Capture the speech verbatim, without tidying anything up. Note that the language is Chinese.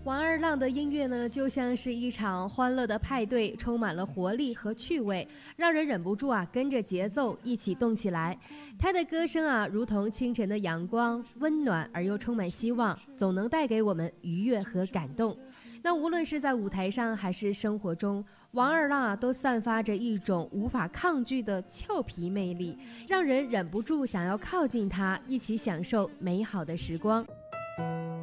王二浪的音乐呢，就像是一场欢乐的派对，充满了活力和趣味，让人忍不住啊跟着节奏一起动起来。他的歌声啊，如同清晨的阳光，温暖而又充满希望，总能带给我们愉悦和感动。那无论是在舞台上还是生活中，王二浪啊都散发着一种无法抗拒的俏皮魅力，让人忍不住想要靠近他，一起享受美好的时光。